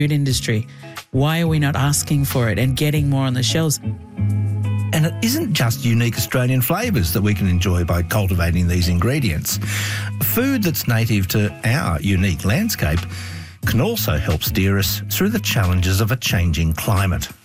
industry. Why are we not asking for it and getting more on the shelves? And it isn't just unique Australian flavours that we can enjoy by cultivating these ingredients. Food that's native to our unique landscape can also help steer us through the challenges of a changing climate.